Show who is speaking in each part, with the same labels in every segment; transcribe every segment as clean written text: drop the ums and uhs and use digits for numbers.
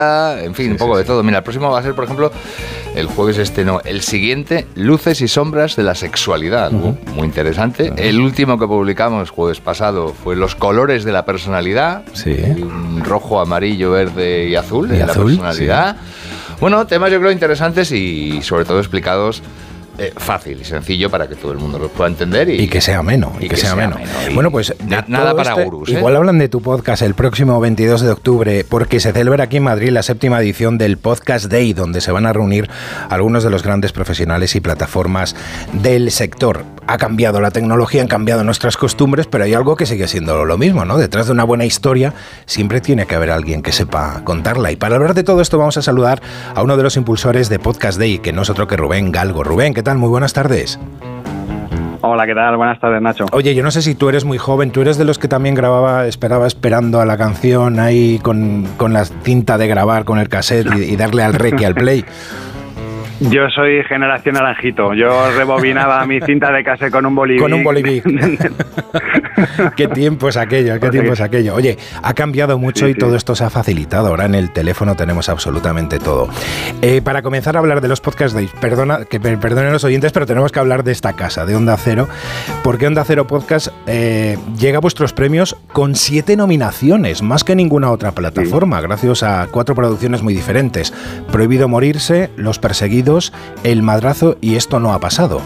Speaker 1: en fin, un poco de todo. Mira, el próximo va a ser, por ejemplo, el jueves el siguiente, Luces y sombras de la sexualidad. Muy interesante. El último que publicamos jueves pasado fue Los colores de la personalidad.
Speaker 2: Sí.
Speaker 1: Rojo, amarillo, verde y azul de la personalidad. Sí. Bueno, temas yo creo interesantes y sobre todo explicados fácil y sencillo para que todo el mundo los pueda entender y
Speaker 2: que sea ameno. Y que sea ameno. Bueno, pues
Speaker 1: nada para gurús.
Speaker 2: Igual hablan de tu podcast el próximo 22 de octubre porque se celebra aquí en Madrid la 7ª edición del Podcast Day, donde se van a reunir algunos de los grandes profesionales y plataformas del sector. Ha cambiado la tecnología, han cambiado nuestras costumbres, pero hay algo que sigue siendo lo mismo, ¿no? Detrás de una buena historia siempre tiene que haber alguien que sepa contarla. Y para hablar de todo esto vamos a saludar a uno de los impulsores de Podcast Day, que no es otro que Rubén Galgo. Rubén, ¿qué tal? Muy buenas tardes.
Speaker 3: Hola, ¿qué tal? Buenas tardes, Nacho.
Speaker 2: Oye, yo no sé si tú eres muy joven, tú eres de los que también esperaba esperando a la canción ahí con la cinta de grabar, con el cassette y darle al rec y al play.
Speaker 3: Yo soy generación naranjito. Yo rebobinaba mi cinta de cassette con un bolivic.
Speaker 2: Con un bolivic. Qué tiempo es aquello, qué tiempo es aquello. Oye, ha cambiado mucho y todo esto se ha facilitado. Ahora en el teléfono tenemos absolutamente todo. Para comenzar a hablar de los Podcast Days, perdonen los oyentes, pero tenemos que hablar de esta casa, de Onda Cero, porque Onda Cero Podcast llega a vuestros premios con 7 nominaciones, más que ninguna otra plataforma, gracias a 4 producciones muy diferentes. Prohibido morirse, Los perseguidos, El madrazo y Esto no ha pasado.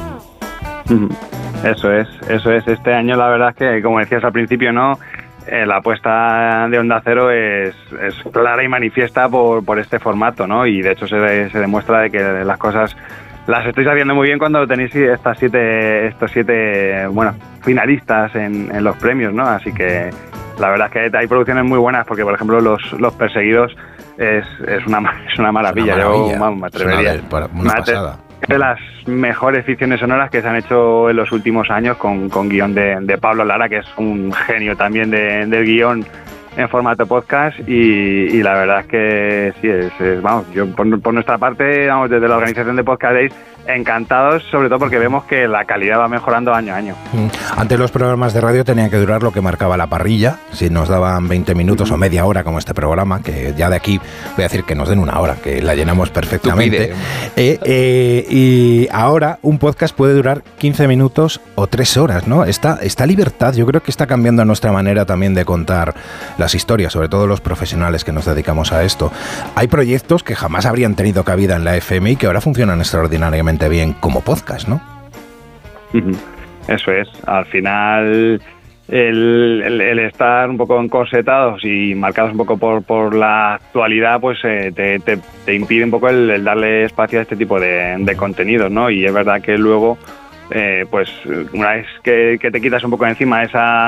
Speaker 3: Eso es. Este año la verdad es que, como decías al principio, ¿no? La apuesta de Onda Cero es clara y manifiesta por este formato, ¿no? Y de hecho se demuestra de que las cosas las estáis haciendo muy bien cuando tenéis estos siete finalistas en los premios, ¿no? Así que la verdad es que hay producciones muy buenas, porque por ejemplo Los perseguidos es una maravilla. Yo me atrevería.
Speaker 2: Una pasada.
Speaker 3: De las mejores ficciones sonoras que se han hecho en los últimos años, con guión de Pablo Lara, que es un genio también del guión en formato podcast, y la verdad es que sí, yo por nuestra parte, desde la organización de Podcast Days, encantados, sobre todo porque vemos que la calidad va mejorando año a año.
Speaker 2: Antes los programas de radio tenían que durar lo que marcaba la parrilla, si nos daban 20 minutos o media hora como este programa, que ya de aquí voy a decir que nos den una hora, que la llenamos perfectamente. Y ahora un podcast puede durar 15 minutos o 3 horas, ¿no? Esta libertad yo creo que está cambiando nuestra manera también de contar las historias, sobre todo los profesionales que nos dedicamos a esto. Hay proyectos que jamás habrían tenido cabida en la FM y que ahora funcionan extraordinariamente bien como podcast, ¿no?
Speaker 3: Eso es. Al final el estar un poco encorsetados y marcados un poco por la actualidad, pues te impide un poco el darle espacio a este tipo de contenidos, ¿no? Y es verdad que luego pues una vez que te quitas un poco encima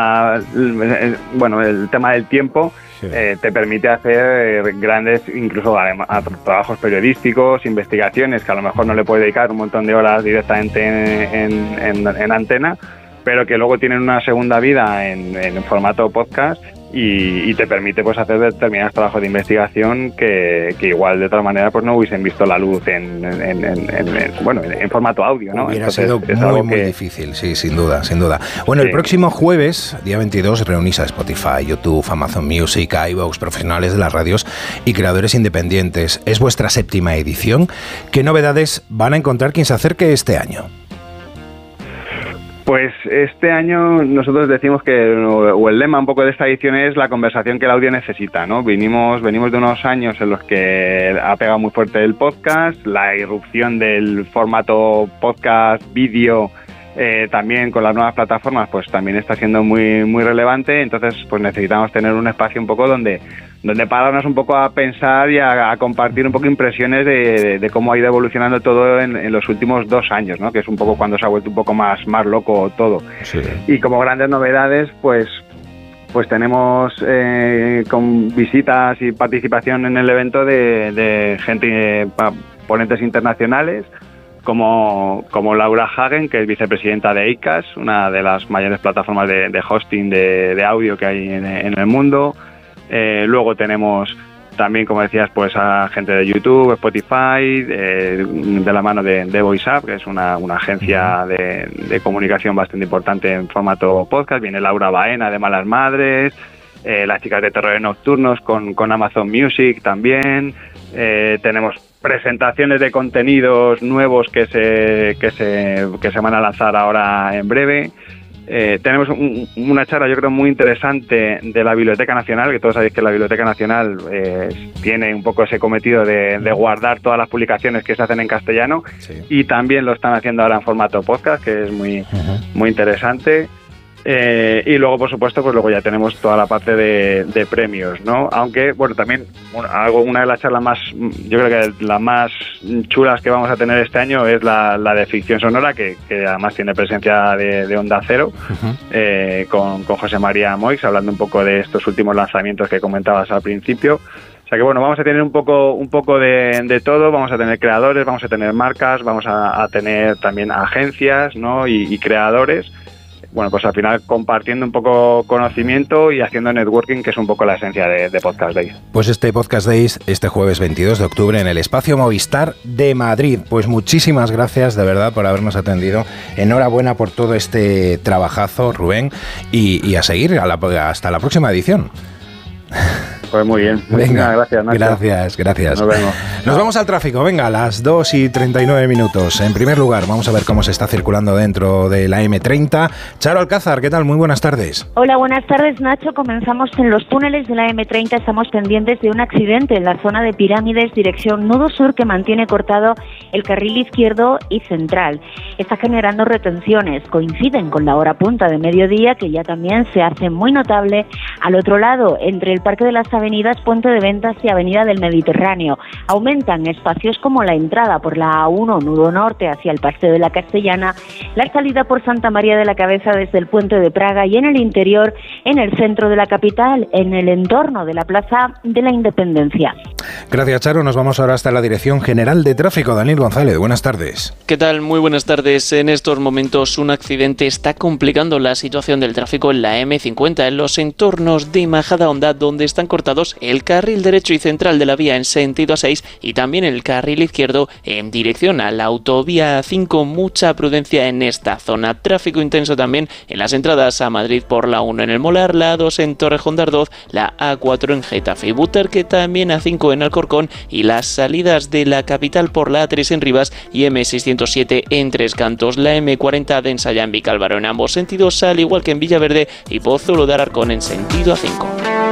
Speaker 3: el tema del tiempo, te permite hacer grandes, incluso trabajos periodísticos, investigaciones que a lo mejor no le puedes dedicar un montón de horas directamente en antena, pero que luego tienen una segunda vida en formato podcast y te permite pues hacer determinados trabajos de investigación que igual de otra manera pues no hubiesen visto la luz en formato audio, ¿no?
Speaker 2: Hubiera sido muy difícil, sí, sin duda. Bueno, el próximo jueves, día 22, reunís a Spotify, YouTube, Amazon Music, iVoox, profesionales de las radios y creadores independientes. Es vuestra 7ª edición. ¿Qué novedades van a encontrar quien se acerque este año?
Speaker 3: Pues este año nosotros decimos que el lema un poco de esta edición es la conversación que el audio necesita, ¿no? Venimos de unos años en los que ha pegado muy fuerte el podcast, la irrupción del formato podcast, vídeo, también con las nuevas plataformas, pues también está siendo muy, muy relevante. Entonces, pues necesitamos tener un espacio un poco donde pararnos un poco a pensar y a compartir un poco impresiones de cómo ha ido evolucionando todo en los últimos 2 años, ¿no? Que es un poco cuando se ha vuelto un poco más loco todo. Sí. Y como grandes novedades, pues tenemos con visitas y participación en el evento de gente, ponentes internacionales, como Laura Hagen, que es vicepresidenta de Acast, una de las mayores plataformas de hosting de audio que hay en el mundo. Luego tenemos también, como decías, pues a gente de YouTube, Spotify, de la mano de VoiceUp, que es una agencia de comunicación bastante importante en formato podcast. Viene Laura Baena de Malas Madres, las chicas de Terrores Nocturnos con Amazon Music también. Tenemos presentaciones de contenidos nuevos que se van a lanzar ahora en breve. Tenemos una charla, yo creo, muy interesante de la Biblioteca Nacional, que todos sabéis que la Biblioteca Nacional tiene un poco ese cometido de guardar todas las publicaciones que se hacen en castellano, sí. Y también lo están haciendo ahora en formato podcast, que es muy creciente. Y luego, por supuesto, pues luego ya tenemos toda la parte de premios, ¿no? Aunque, bueno, también una de las charlas más, yo creo que las más chulas que vamos a tener este año es la de ficción sonora, que además tiene presencia de Onda Cero, con José María Moix, hablando un poco de estos últimos lanzamientos que comentabas al principio. O sea que bueno, vamos a tener un poco de todo, vamos a tener creadores, vamos a tener marcas, vamos a tener también agencias, ¿no? y creadores. Bueno, pues al final compartiendo un poco conocimiento y haciendo networking, que es un poco la esencia de Podcast Days.
Speaker 2: Pues este Podcast Days, este jueves 22 de octubre en el Espacio Movistar de Madrid. Pues muchísimas gracias de verdad por habernos atendido. Enhorabuena por todo este trabajazo, Rubén, y a seguir hasta la próxima edición.
Speaker 3: Pues muy bien.
Speaker 2: Venga,
Speaker 3: gracias, Nacho.
Speaker 2: Gracias.
Speaker 3: Nos vemos.
Speaker 2: Nos vamos al tráfico. Venga, a las 2:39. En primer lugar, vamos a ver cómo se está circulando dentro de la M30. Charo Alcázar, ¿qué tal? Muy buenas tardes.
Speaker 4: Hola, buenas tardes, Nacho. Comenzamos en los túneles de la M30. Estamos pendientes de un accidente en la zona de Pirámides, dirección Nudo Sur, que mantiene cortado el carril izquierdo y central. Está generando retenciones. Coinciden con la hora punta de mediodía, que ya también se hace muy notable al otro lado, entre el Parque de las Avenidas, Puente de Ventas y Avenida del Mediterráneo. Aumentan espacios como la entrada por la A1, nudo norte, hacia el Paseo de la Castellana, la salida por Santa María de la Cabeza desde el Puente de Praga y en el interior, en el centro de la capital, en el entorno de la Plaza de la Independencia.
Speaker 2: Gracias, Charo. Nos vamos ahora hasta la Dirección General de Tráfico. Daniel González, buenas tardes.
Speaker 5: ¿Qué tal? Muy buenas tardes. En estos momentos un accidente está complicando la situación del tráfico en la M50, en los entornos de Majadahonda, donde están cortados el carril derecho y central de la vía en sentido A6 y también el carril izquierdo en dirección a la autovía A5. Mucha prudencia en esta zona. Tráfico intenso también en las entradas a Madrid por la 1 en el Molar, la A2 en Torrejón de Ardoz, la A4 en Getafe y Butarque, también A5 en Alcorcón, y las salidas de la capital por la A3 en Rivas y M607 en Tres Cantos. La M40 de Ensaya en Vicálvaro en ambos sentidos, al igual que en Villaverde y Pozuelo de Alarcón en sentido A5.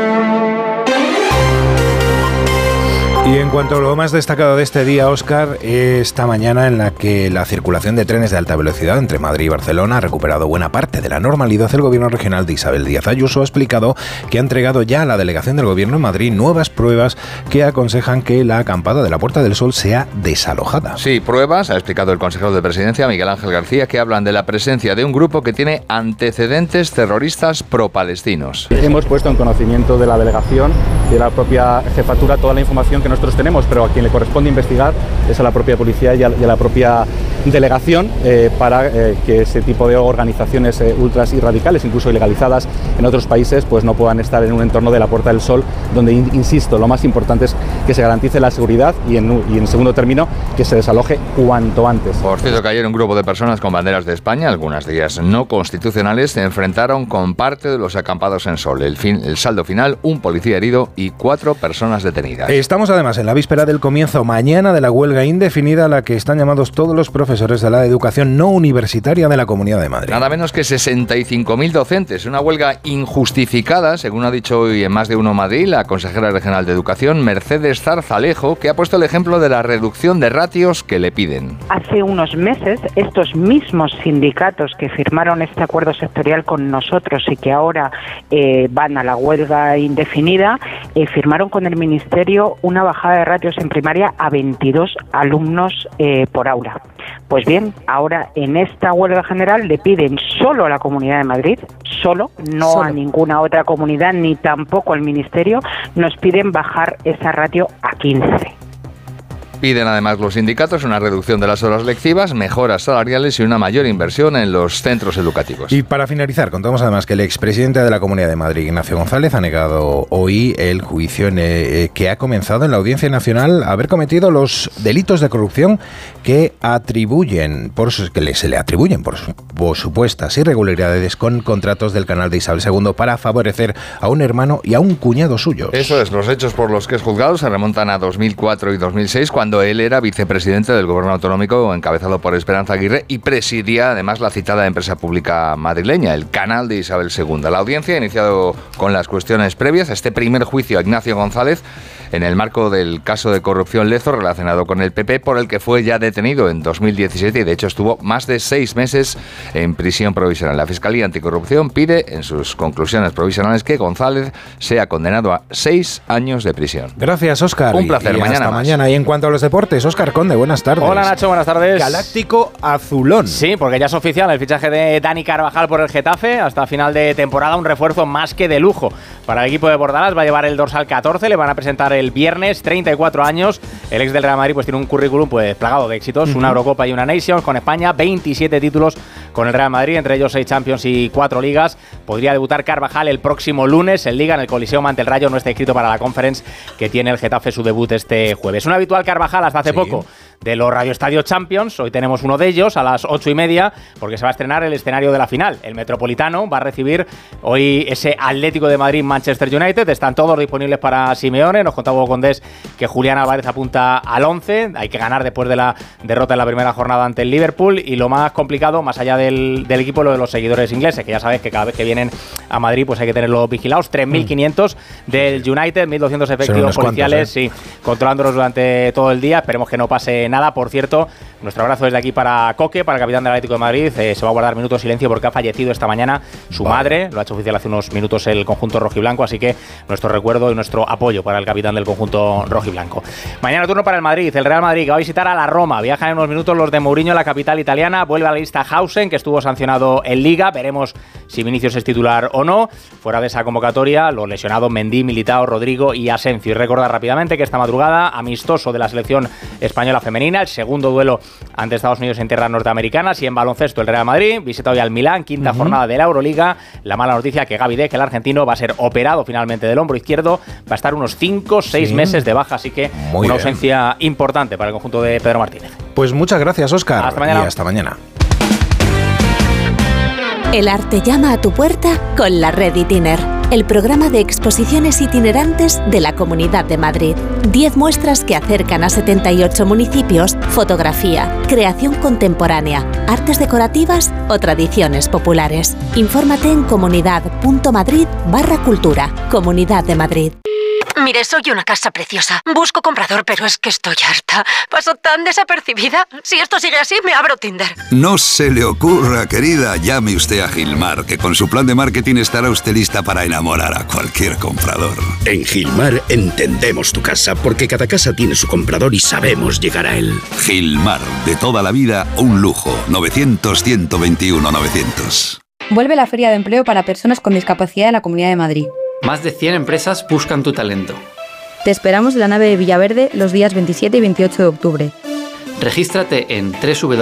Speaker 2: Y en cuanto a lo más destacado de este día, Óscar, esta mañana en la que la circulación de trenes de alta velocidad entre Madrid y Barcelona ha recuperado buena parte de la normalidad, el gobierno regional de Isabel Díaz Ayuso ha explicado que ha entregado ya a la delegación del gobierno en Madrid nuevas pruebas que aconsejan que la acampada de la Puerta del Sol sea desalojada.
Speaker 1: Sí, pruebas, ha explicado el consejero de Presidencia, Miguel Ángel García, que hablan de la presencia de un grupo que tiene antecedentes terroristas pro-palestinos.
Speaker 6: Hemos puesto en conocimiento de la delegación y de la propia jefatura toda la información que nosotros tenemos, pero a quien le corresponde investigar es a la propia policía y a la propia delegación para que ese tipo de organizaciones ultras y radicales, incluso ilegalizadas en otros países, pues no puedan estar en un entorno de la Puerta del Sol, donde, insisto, lo más importante es que se garantice la seguridad y en segundo término, que se desaloje cuanto antes.
Speaker 1: Por cierto, que ayer un grupo de personas con banderas de España, algunas de ellas no constitucionales, se enfrentaron con parte de los acampados en Sol. El saldo final, un policía herido y 4 personas detenidas.
Speaker 2: Estamos además en la víspera del comienzo mañana de la huelga indefinida a la que están llamados todos los profesores de la educación no universitaria de la Comunidad de Madrid.
Speaker 1: Nada menos que 65.000 docentes. Una huelga injustificada, según ha dicho hoy en Más de Uno Madrid la consejera regional de Educación, Mercedes Zarzalejo, que ha puesto el ejemplo de la reducción de ratios que le piden.
Speaker 7: Hace unos meses, estos mismos sindicatos que firmaron este acuerdo sectorial con nosotros y que ahora van a la huelga indefinida, firmaron con el Ministerio una bajada de ratios en primaria a 22 alumnos por aula. Pues bien, ahora en esta huelga general le piden solo a la Comunidad de Madrid, solo, a ninguna otra comunidad ni tampoco al Ministerio, nos piden bajar esa ratio a 15.
Speaker 1: Piden además los sindicatos una reducción de las horas lectivas, mejoras salariales y una mayor inversión en los centros educativos.
Speaker 2: Y para finalizar, contamos además que el expresidente de la Comunidad de Madrid, Ignacio González, ha negado hoy el juicio que ha comenzado en la Audiencia Nacional haber cometido los delitos de corrupción que se le atribuyen por supuestas irregularidades con contratos del canal de Isabel II para favorecer a un hermano y a un cuñado suyo.
Speaker 1: Eso es, los hechos por los que es juzgado se remontan a 2004 y 2006, cuando él era vicepresidente del Gobierno Autonómico encabezado por Esperanza Aguirre y presidía además la citada empresa pública madrileña, el canal de Isabel II. La audiencia ha iniciado con las cuestiones previas a este primer juicio a Ignacio González en el marco del caso de corrupción Lezo relacionado con el PP, por el que fue ya detenido en 2017 y de hecho estuvo más de 6 meses en prisión provisional. La Fiscalía Anticorrupción pide en sus conclusiones provisionales que González sea condenado a 6 años de prisión.
Speaker 2: Gracias, Óscar.
Speaker 1: Un placer.
Speaker 2: Hasta mañana. Y en cuanto a los deportes, Óscar Conde, buenas tardes.
Speaker 8: Hola, Nacho, buenas tardes.
Speaker 2: Galáctico azulón.
Speaker 8: Sí, porque ya es oficial el fichaje de Dani Carvajal por el Getafe. Hasta final de temporada, un refuerzo más que de lujo. Para el equipo de Bordalas va a llevar el dorsal 14, le van a presentar el viernes, 34 años. El ex del Real Madrid pues tiene un currículum pues plagado de éxitos, una Eurocopa y una Nations con España, 27 títulos con el Real Madrid, entre ellos 6 Champions y 4 Ligas. Podría debutar Carvajal el próximo lunes en Liga en el Coliseum ante el Rayo. No está inscrito para la Conference que tiene el Getafe su debut este jueves. Un habitual Carvajal hasta hace poco de los Radio Estadio Champions. Hoy tenemos uno de ellos a las 8:30 porque se va a estrenar el escenario de la final. El Metropolitano va a recibir hoy ese Atlético de Madrid-Manchester United. Están todos disponibles para Simeone. Nos contaba Hugo Condés que Julián Álvarez apunta al 11. Hay que ganar después de la derrota en la primera jornada ante el Liverpool. Y lo más complicado, más allá del equipo, lo de los seguidores ingleses, que ya sabéis que cada vez que vienen a Madrid pues hay que tenerlos vigilados. 3.500 del United, 1.200 efectivos policiales, sí, controlándolos durante todo el día. Esperemos que no pase nada. Por cierto, nuestro abrazo desde aquí para Coque, para el capitán del Atlético de Madrid. Se va a guardar minutos de silencio porque ha fallecido esta mañana su madre. Lo ha hecho oficial hace unos minutos el conjunto rojiblanco, así que nuestro recuerdo y nuestro apoyo para el capitán del conjunto rojiblanco. Mañana turno para el Madrid. El Real Madrid que va a visitar a la Roma. Viajan en unos minutos los de Mourinho a la capital italiana. Vuelve a la lista Hausen, que estuvo sancionado en Liga. Veremos si Vinicius es titular o no. Fuera de esa convocatoria, los lesionados Mendy, Militao, Rodrigo y Asensio. Y recordar rápidamente que esta madrugada, amistoso de la selección española femenina, el segundo duelo ante Estados Unidos en tierras norteamericanas. Y en baloncesto el Real Madrid visita hoy al Milán, quinta jornada de la Euroliga. La mala noticia que Gavi Deck, el argentino, va a ser operado finalmente del hombro izquierdo, va a estar unos 5-6 meses de baja, así que una ausencia importante para el conjunto de Pedro Martínez.
Speaker 2: Pues muchas gracias, Óscar.
Speaker 8: Hasta mañana.
Speaker 2: Y hasta mañana.
Speaker 9: El arte llama a tu puerta con la Red Itiner, el programa de exposiciones itinerantes de la Comunidad de Madrid. 10 muestras que acercan a 78 municipios, fotografía, creación contemporánea, artes decorativas o tradiciones populares. Infórmate en comunidad.madrid/cultura. Comunidad de Madrid.
Speaker 10: Mire, soy una casa preciosa. Busco comprador, pero es que estoy harta. Paso tan desapercibida. Si esto sigue así, me abro Tinder.
Speaker 11: No se le ocurra, querida. Llame usted a Gilmar, que con su plan de marketing estará usted lista para enamorar a cualquier comprador.
Speaker 12: En Gilmar entendemos tu casa, porque cada casa tiene su comprador y sabemos llegar a él.
Speaker 11: Gilmar, de toda la vida, un lujo. 900-121-900.
Speaker 13: Vuelve la Feria de Empleo para Personas con Discapacidad de la Comunidad de Madrid.
Speaker 14: Más de 100 empresas buscan tu talento.
Speaker 13: Te esperamos en la nave de Villaverde los días 27 y 28 de octubre.
Speaker 14: Regístrate en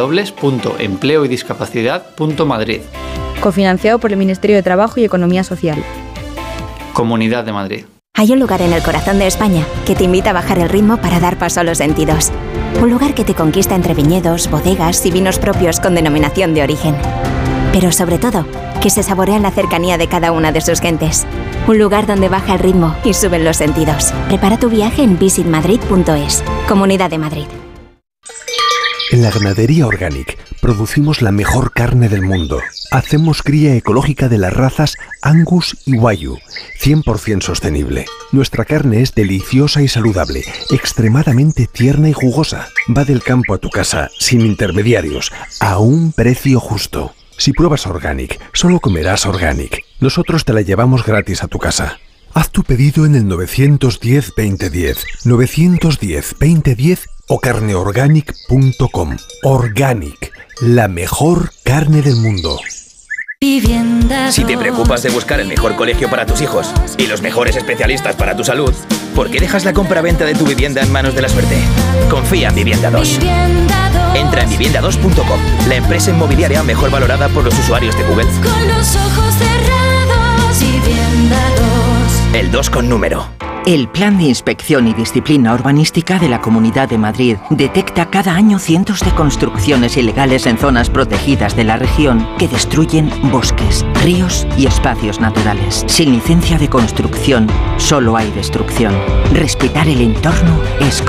Speaker 14: www.empleoydiscapacidad.madrid.
Speaker 13: Cofinanciado por el Ministerio de Trabajo y Economía Social.
Speaker 14: Comunidad de Madrid.
Speaker 15: Hay un lugar en el corazón de España que te invita a bajar el ritmo para dar paso a los sentidos. Un lugar que te conquista entre viñedos, bodegas y vinos propios con denominación de origen. Pero sobre todo, que se saborea en la cercanía de cada una de sus gentes. Un lugar donde baja el ritmo y suben los sentidos. Prepara tu viaje en visitmadrid.es. Comunidad de Madrid.
Speaker 16: En la ganadería Organic producimos la mejor carne del mundo. Hacemos cría ecológica de las razas Angus y Wagyu, 100% sostenible. Nuestra carne es deliciosa y saludable, extremadamente tierna y jugosa. Va del campo a tu casa, sin intermediarios, a un precio justo. Si pruebas Organic, solo comerás Organic. Nosotros te la llevamos gratis a tu casa. Haz tu pedido en el 910-2010, 910-2010 o carneorganic.com. Organic, la mejor carne del mundo.
Speaker 17: Si te preocupas de buscar el mejor colegio para tus hijos y los mejores especialistas para tu salud, ¿Por qué dejas la compra-venta de tu vivienda en manos de la suerte? Confía en Vivienda 2. Entra en vivienda2.com, la empresa inmobiliaria mejor valorada por los usuarios de Google.
Speaker 18: Con los ojos cerrados, Vivienda 2.
Speaker 17: El 2 con número.
Speaker 19: El Plan de Inspección y Disciplina Urbanística de la Comunidad de Madrid detecta cada año cientos de construcciones ilegales en zonas protegidas de la región que destruyen bosques, ríos y espacios naturales. Sin licencia de construcción, solo hay destrucción. Respetar el entorno es